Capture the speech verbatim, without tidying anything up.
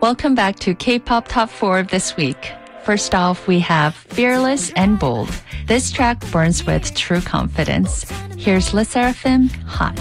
Welcome back to K-pop Top four of this week. First off, we have Fearless and Bold. This track burns with true confidence. Here's Le Sserafim, Hot.